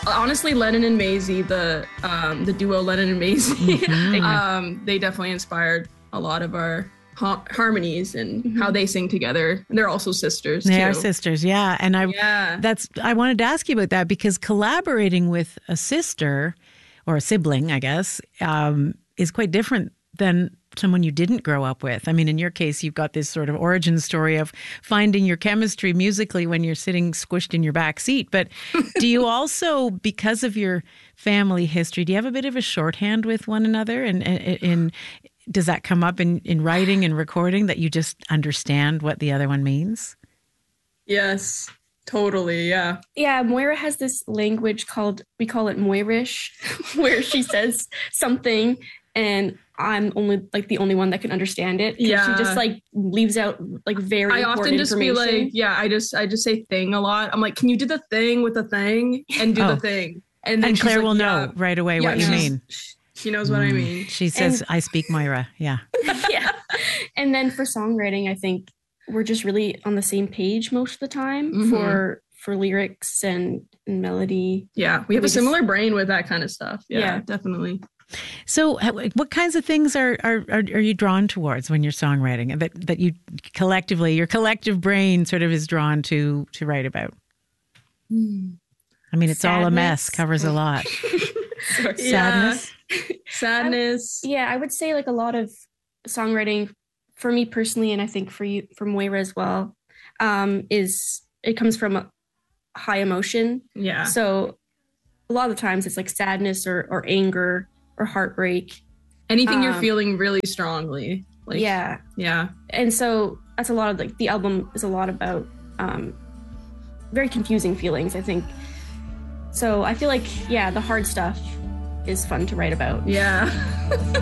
honestly, Lennon and Maisie, the duo Lennon and Maisie, they definitely inspired a lot of our harmonies and how they sing together. And they're also sisters too. They are sisters, yeah. And I wanted to ask you about that because collaborating with a sister or a sibling, I guess, is quite different than someone you didn't grow up with. I mean, in your case, you've got this sort of origin story of finding your chemistry musically when you're sitting squished in your back seat. But do you also, because of your family history, do you have a bit of a shorthand with one another? And does that come up in writing and recording that you just understand what the other one means? Yes, totally. Yeah. Yeah. Moira has this language we call it Moirish, where she says something and I'm only like the only one that can understand it. Yeah. She just like leaves out like very important often just information. be like, I just say thing a lot. I'm like, can you do the thing with the thing and do the thing? And then Claire will know right away what you mean. She knows what I mean. She says, I speak Moira. Yeah. Yeah. And then for songwriting, I think we're just really on the same page most of the time for lyrics and melody. Yeah. We have a similar brain with that kind of stuff. Yeah. Definitely. So what kinds of things are you drawn towards when you're songwriting that you collectively, your collective brain sort of is drawn to write about? I mean, it's all a mess, covers a lot. Sadness. Sadness. I would say like a lot of songwriting for me personally, and I think for you, for Moira as well, it comes from a high emotion. Yeah. So a lot of times it's like sadness or anger or heartbreak. Anything you're feeling really strongly. Like, yeah. And so that's a lot of like the album is a lot about very confusing feelings, I think. So I feel like, the hard stuff is fun to write about. Yeah.